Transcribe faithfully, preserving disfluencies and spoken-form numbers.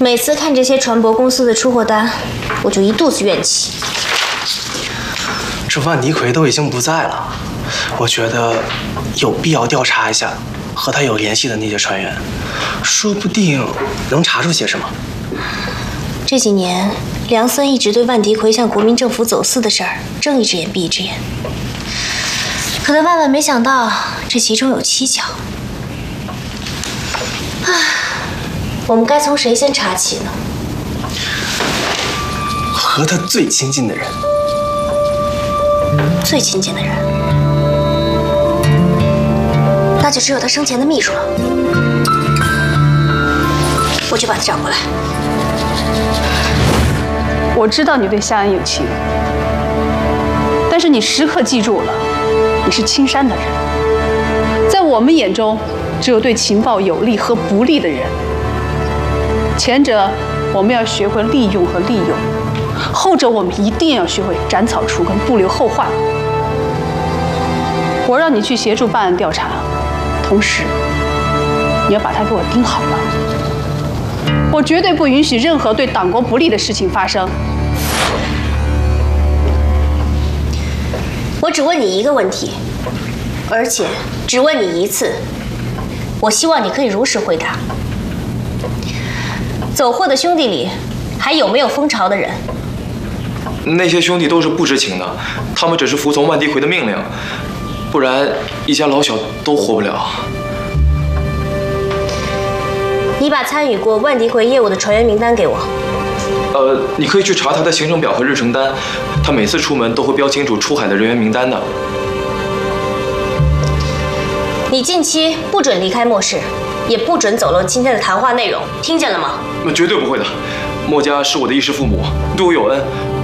每次看这些船舶公司的出货单，我就一肚子怨气。 这万迪奎都已经不在了，我觉得有必要调查一下和他有联系的那些船员，说不定能查出些什么。 这几年，梁森一直对万迪奎向国民政府走私的事儿睁一只眼闭一只眼，可他万万没想到这其中有蹊跷。唉，我们该从谁先查起呢？ 和他最亲近的人。 最亲近的人，那就只有他生前的秘书了。我去把他找过来。 我知道你对夏安有情，但是你时刻记住了，你是青山的人。在我们眼中，只有对情报有利和不利的人。前者我们要学会利用和利用，后者我们一定要学会斩草除根，不留后患。我让你去协助办案调查，同时你要把他给我盯好了。我绝对不允许任何对党国不利的事情发生。 我只问你一个问题，而且只问你一次。我希望你可以如实回答。走货的兄弟里，还有没有蜂巢的人？ 那些兄弟都是不知情的，他们只是服从万迪奎的命令，不然一家老小都活不了。 你把参与过万迪奎业务的船员名单给我。 呃，你可以去查他的行程表和日程单，他每次出门都会标清楚出海的人员名单的。 你近期不准离开莫氏，也不准走漏今天的谈话内容，听见了吗？ 那绝对不会的。莫家是我的衣食父母，对我有恩，